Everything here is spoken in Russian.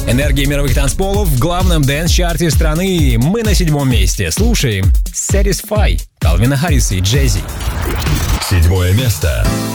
Энергия мировых танцполов в главном дэнс-чарте страны. Мы на 7-м месте. Слушаем Satisfy Калвина Харриса и Джей-Зи. 7 место.